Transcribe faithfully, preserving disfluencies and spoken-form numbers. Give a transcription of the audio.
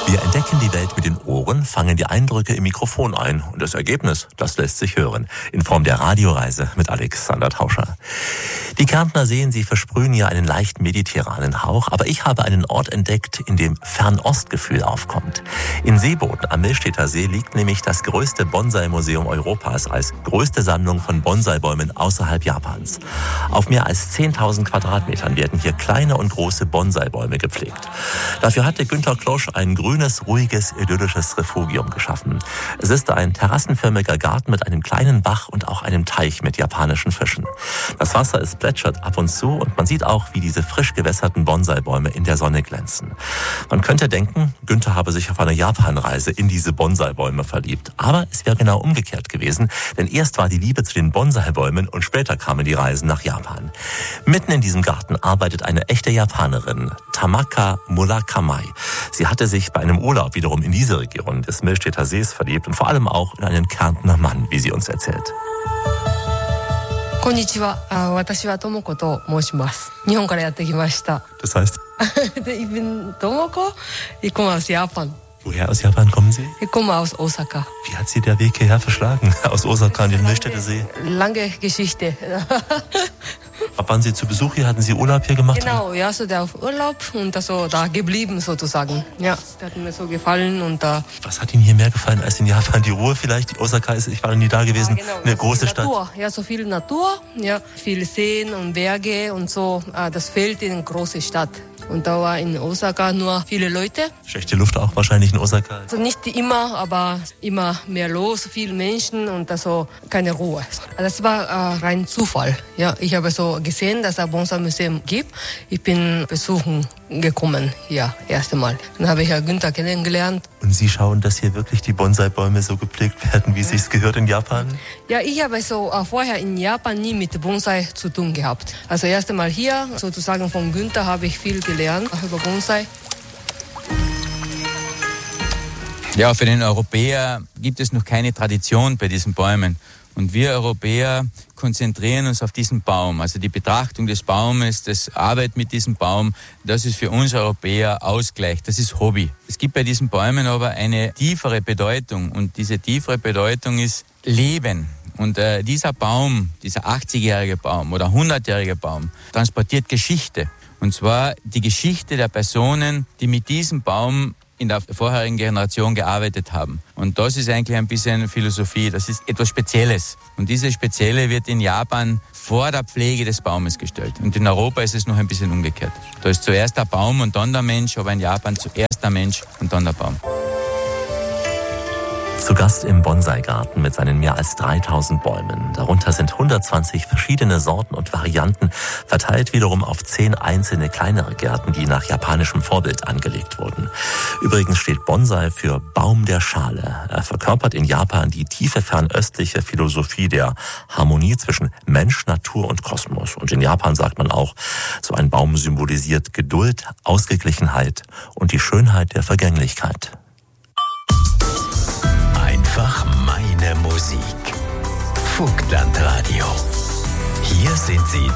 Wir entdecken die Welt mit den Ohren, fangen die Eindrücke im Mikrofon ein. Und das Ergebnis, das lässt sich hören. In Form der Radioreise mit Alexander Tauscher. Die Kärntner Seen, sie versprühen ja einen leicht mediterranen Hauch. Aber ich habe einen Ort entdeckt, in dem Fernostgefühl aufkommt. In Seeboden am Millstätter See liegt nämlich das größte Bonsai-Museum Europas als größte Sammlung von Bonsai-Bäumen außerhalb Japans. Auf mehr als zehntausend Quadratmetern werden hier kleine und große Bonsai-Bäume gepflegt. Dafür hatte Günter Klosch ein grünes, ruhiges, idyllisches Refugium geschaffen. Es ist ein terrassenförmiger Garten mit einem kleinen Bach und auch einem Teich mit japanischen Fischen. Das Wasser, es plätschert ab und zu und man sieht auch, wie diese frisch gewässerten Bonsai-Bäume in der Sonne glänzen. Man könnte denken, Günther habe sich auf einer Japanreise in diese Bonsai-Bäume verliebt. Aber es wäre genau umgekehrt gewesen, denn erst war die Liebe zu den Bonsai-Bäumen und später kamen die Reisen nach Japan. Mitten in diesem Garten arbeitet eine echte Japanerin, Tamaka Murakamai. Sie hatte sich bei einem Urlaub wiederum in diese Region des Millstätter Sees verliebt und vor allem auch in einen Kärntner Mann, wie sie uns erzählt. Konnichiwa, watashi wa Tomoko to moushimasu. Nihon kara yatte kimashita. Das heißt? Ich bin Tomoko, ich komme aus Japan. Woher aus Japan kommen Sie? Ich komme aus Osaka. Wie hat Sie der Weg hierher verschlagen? Aus Osaka an den Millstätter See? Lange Geschichte. Ab wann Sie zu Besuch hier? Hatten Sie Urlaub hier gemacht? Genau, ja, so der auf Urlaub und also da geblieben sozusagen. Ja, das hat mir so gefallen und da. Was hat Ihnen hier mehr gefallen als in Japan? Die Ruhe vielleicht? Die Osaka ist, ich war noch nie da gewesen, ja, genau. Eine große Natur. Stadt. Natur, ja, so viel Natur, ja, viel Seen und Berge und so. Das fehlt in einer großen Stadt. Und da war in Osaka nur viele Leute. Schlechte Luft auch wahrscheinlich in Osaka. Also nicht immer, aber immer mehr los, viele Menschen und also keine Ruhe. Das war äh, rein Zufall. Ja, ich habe so gesehen, dass es ein Bonsai-Museum gibt. Ich bin besuchen gekommen hier, erste Mal. Dann habe ich ja Günther kennengelernt. Und Sie schauen, dass hier wirklich die Bonsai-Bäume so gepflegt werden, wie es sich gehört in Japan? Ja, ich habe so äh, vorher in Japan nie mit Bonsai zu tun gehabt. Also erste Mal hier, sozusagen von Günther, habe ich viel gelernt über Bonsai. Ja, für den Europäer gibt es noch keine Tradition bei diesen Bäumen. Und wir Europäer konzentrieren uns auf diesen Baum. Also die Betrachtung des Baumes, das Arbeit mit diesem Baum, das ist für uns Europäer Ausgleich, das ist Hobby. Es gibt bei diesen Bäumen aber eine tiefere Bedeutung und diese tiefere Bedeutung ist Leben. Und äh, dieser Baum, dieser achtzigjährige Baum oder hundertjährige Baum, transportiert Geschichte. Und zwar die Geschichte der Personen, die mit diesem Baum in der vorherigen Generation gearbeitet haben. Und das ist eigentlich ein bisschen Philosophie, das ist etwas Spezielles. Und diese Spezielle wird in Japan vor der Pflege des Baumes gestellt. Und in Europa ist es noch ein bisschen umgekehrt. Da ist zuerst der Baum und dann der Mensch, aber in Japan zuerst der Mensch und dann der Baum. Zu Gast im Bonsai-Garten mit seinen mehr als dreitausend Bäumen. Darunter sind hundertzwanzig verschiedene Sorten und Varianten, verteilt wiederum auf zehn einzelne kleinere Gärten, die nach japanischem Vorbild angelegt wurden. Übrigens steht Bonsai für Baum der Schale. Er verkörpert in Japan die tiefe fernöstliche Philosophie der Harmonie zwischen Mensch, Natur und Kosmos. Und in Japan sagt man auch, so ein Baum symbolisiert Geduld, Ausgeglichenheit und die Schönheit der Vergänglichkeit. Einfach meine Musik. Vogtlandradio. Hier sind Sie